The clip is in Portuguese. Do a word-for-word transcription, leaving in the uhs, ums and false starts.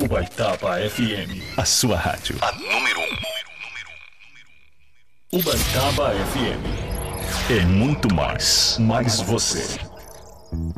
Ubaitaba F M. A sua rádio. A número um. Ubaitaba F M. É muito mais. Mais você.